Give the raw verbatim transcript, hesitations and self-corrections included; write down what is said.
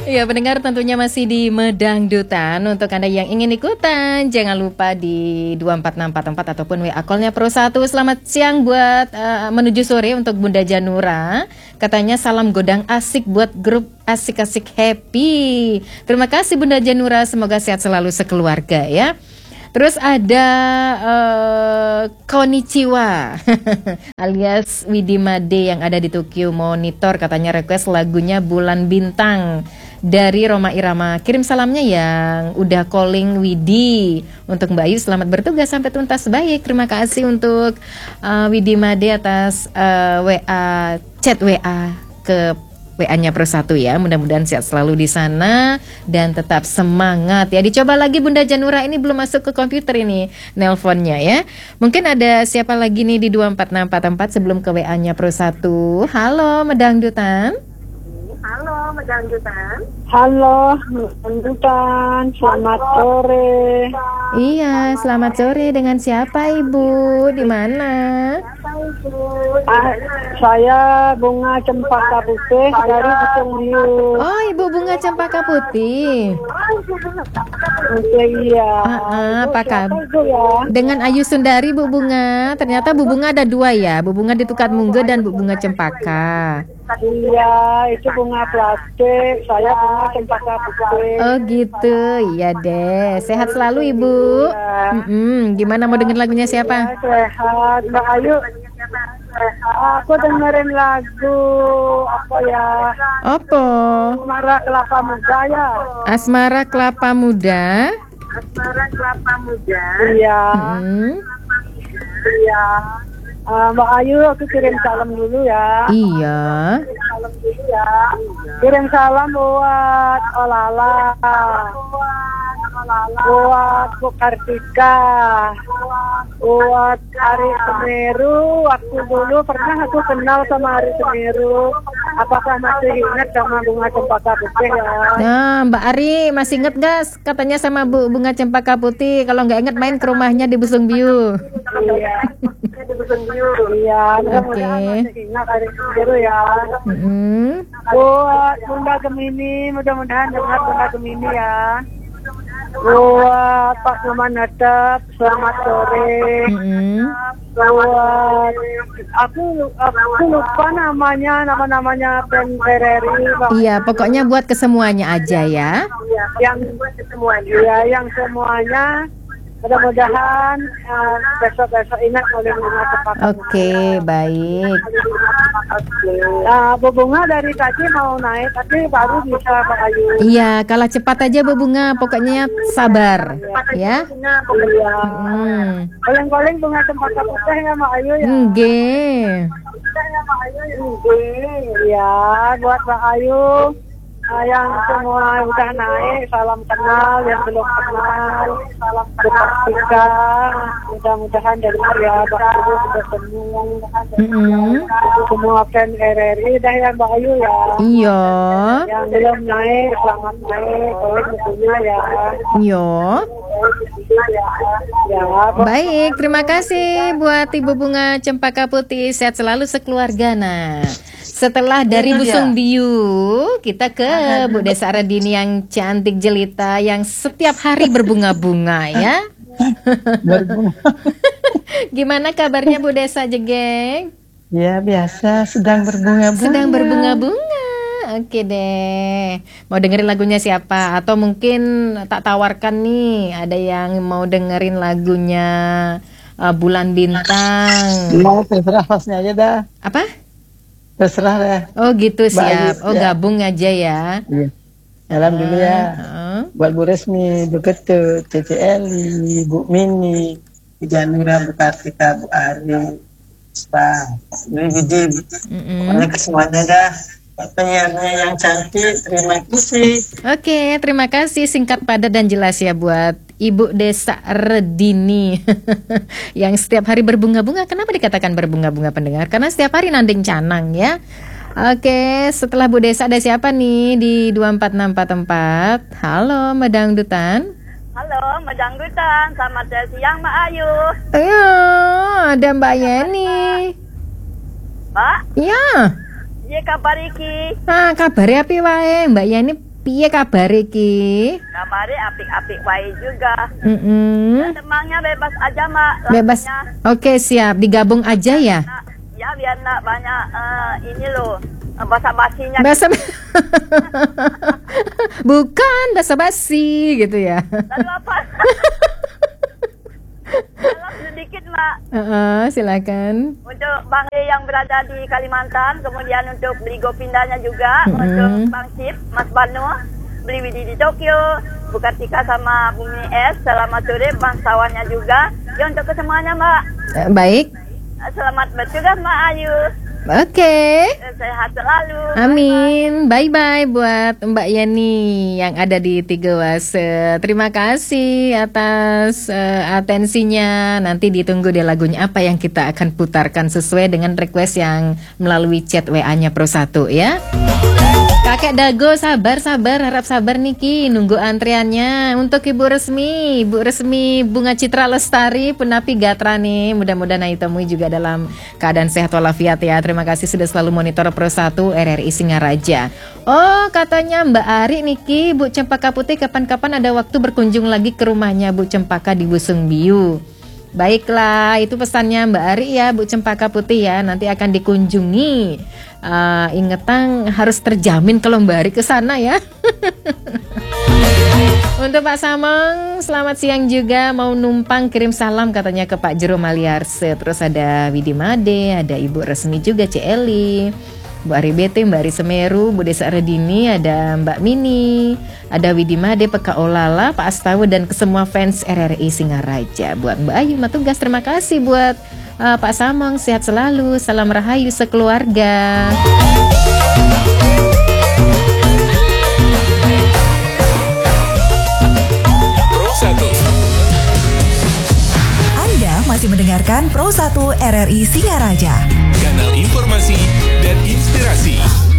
Ya, pendengar tentunya masih di Medangdutan. Untuk Anda yang ingin ikutan, jangan lupa di dua empat enam empat empat ataupun W A call-nya Pro satu. Selamat siang buat uh, menuju sore untuk Bunda Janura. Katanya salam godang asik buat grup asik-asik happy. Terima kasih Bunda Janura, semoga sehat selalu sekeluarga ya. Terus ada uh, Konnichiwa alias Widimade yang ada di Tokyo Monitor, katanya request lagunya Bulan Bintang dari Roma Irama. Kirim salamnya yang udah calling Widi. Untuk Mbak Ayu, selamat bertugas sampai tuntas. Baik, terima kasih untuk uh, Widimade atas uh, W A chat W A ke W A-nya Pro satu ya. Mudah-mudahan sehat selalu di sana dan tetap semangat ya. Dicoba lagi Bunda Janura, ini belum masuk ke komputer ini nelponnya ya. Mungkin ada siapa lagi nih di dua empat enam empat empat sebelum ke W A-nya Pro satu. Halo Medangdutan. Halo Medangdutan. Halo Medangdutan, selamat sore. Iya, selamat sore. Dengan siapa Ibu? Di mana? Ah, saya Bunga Cempaka Putih dari Busung Biu. Oh, Ibu Bunga Cempaka Putih. Oke, iya. Ah, ah, apa kabar? Ya? Dengan Ayu Sundari Bu Bunga. Ternyata Bu Bunga ada dua ya. Bu Bunga di Tukat Munggo dan Bu Bunga Cempaka. Iya, itu bunga plastik. Saya bunga Cempaka Putih. Oh gitu, iya deh. Sehat selalu Ibu. Iya. Mm-mm. Gimana mau denger lagunya siapa? Ya, sehat, Mbak Ayu. Aku dengerin lagu apa ya? Apa? Asmara Kelapa Muda ya. Asmara Kelapa Muda. Asmara Kelapa Muda. Iya. Hmm. Iya. Uh, Mbak Ayu, aku kirim salam dulu ya. Iya. Salam dulu ya. Kirim salam buat Olala, buat Bu Kartika, buat Ari Semeru. Waktu dulu pernah aku kenal sama Ari Semeru. Apakah masih ingat sama Bunga Cempaka Putih ya? Nah, Mbak Ari masih inget gak katanya sama Bu Bunga Cempaka Putih? Kalau nggak inget main ke rumahnya di Busung Biu. Iya. Di Busung Biu. Iya. Mudah-mudahan masih ingat Ari Semeru ya. Mm-hmm. Buat Bunda Gemini, mudah-mudahan dengar Bunda Gemini ya. Buat Pak Maman Hadap, selamat sore. Mm-hmm. Buat aku aku lupa namanya nama-namanya Ben Ferreri. Iya, pokoknya buat kesemuanya aja ya. Yang buat semuanya. Iya, yang semuanya. Mudah-mudahan uh, besok-besok ingat oleh Bunga Cempaka. Oke, baik. Nah, Bu Bunga dari tadi mau naik, tapi baru bisa Pak Ayu. Iya, kalah cepat aja Bu Bunga, pokoknya sabar ya. Iya. Hmm. Paling-paling Bunga Cempaka Putih ya Mak Ayu ya. Nggih. Iya, buat Pak Ayu. Nah, yang semua udah naik, salam kenal, yang belum kenal, salam berpartika. Mudah-mudahan dari ya Mbak Ayu sudah semua. Mm-hmm. Semua fan R R I dah ya Mbak Ayu ya. Iya. Yang belum naik, selamat naik, oleh bukunya ya. Iya. Ya, baik, terima kasih buat Ibu Bunga Cempaka Putih. Sehat selalu sekeluarga. Nah, setelah dari Busung Biu, kita ke Bu Desa Redini yang cantik jelita, yang setiap hari berbunga-bunga ya. Berbunga. Gimana kabarnya Bu Desa Jegeng? Ya biasa, sedang berbunga-bunga. Sedang berbunga-bunga. Oke deh. Mau dengerin lagunya siapa? Atau mungkin tak tawarkan nih, ada yang mau dengerin lagunya uh, Bulan Bintang. Mau terserah hostnya aja dah. Apa? Terserah deh. Oh gitu, siap. Baik, oh ya. Gabung aja ya. Iya. Salam dulu ya. Uh, Buat Bu Resmi, Bu Ketut, Tete Eli, Bu Mini, Bu Janura, Bu Kartika, Bu Ari, Pak, Bu Widi. Pokoknya kesemuanya dah. Penyiarnya yang cantik, terima kasih. Oke, terima kasih singkat padat dan jelas ya buat Ibu Desa Redini yang setiap hari berbunga-bunga. Kenapa dikatakan berbunga-bunga pendengar? Karena setiap hari nanding canang ya. Oke, setelah Bu Desa ada siapa nih di dua empat enam empat empat? Halo, Medangdutan. Halo, Medangdutan. Selamat siang, Mbak Ayu. Iya, ada Mbak Yeni. Mbak? Iya. Iya, kabar iki. Ah, kabare api wae, Mbak Yeni piye kabar iki? Kabare apik-apik wae juga. Mm-mm. Temangnya bebas aja, Mak. Bebas. lagunya. Oke, siap. Digabung aja ya. Nah, ya biar nak banyak eh, ini loh eh, basa-basinya. Basa Bukan basa-basi gitu ya. Lalu apa? Salam sedikit, Mak. Heeh, silakan. Untuk Bang E yang berada di Kalimantan, kemudian untuk Bligo Pindahnya juga, Mm-mm. untuk Bang Sip, Mas Banu, Beli Widi di Tokyo, Bukatika sama Bumi S, selamat sore, bangsawannya juga. Ya untuk kesemuanya, Mbak. Eh, baik. Selamat bertugas, Mbak Ayu. Oke. Sehat selalu. Amin. Bye-bye buat Mbak Yani yang ada di Tiga Wase. Terima kasih atas uh, atensinya. Nanti ditunggu deh lagunya apa yang kita akan putarkan sesuai dengan request yang melalui chat W A-nya Pro satu ya. Kakek Dago, sabar, sabar, harap sabar Niki, nunggu antriannya. Untuk Ibu Resmi, Ibu Resmi Bunga Citra Lestari, Penapi Gatra nih, mudah-mudahan Ayu temui juga dalam keadaan sehat walafiat ya. Terima kasih sudah selalu monitor Pro satu R R I Singaraja. Oh, katanya Mbak Ari Niki, Bu Cempaka Putih kapan-kapan ada waktu berkunjung lagi ke rumahnya Bu Cempaka di Busung Biu. Baiklah, itu pesannya Mbak Ari ya, Bu Cempaka Putih ya, nanti akan dikunjungi. Uh, ingetang harus terjamin kalau Mbak Ari ke sana ya. Untuk Pak Samong, selamat siang juga, mau numpang kirim salam katanya ke Pak Jero Maliarse. Terus ada Widi Made, ada Ibu Resmi juga C Eli, Bu Ari B T, Mbak Ari Semeru, Bu Desa Redini, ada Mbak Mini, ada Widi Made, P K Olala, Pak Astawa dan ke semua fans R R I Singaraja. Buat Mbak Ayu Matugas, terima kasih. Buat uh, Pak Samong, sehat selalu, salam rahayu sekeluarga. Pro satu. Anda masih mendengarkan Pro satu R R I Singaraja. Kanal informasi dan inspirasi.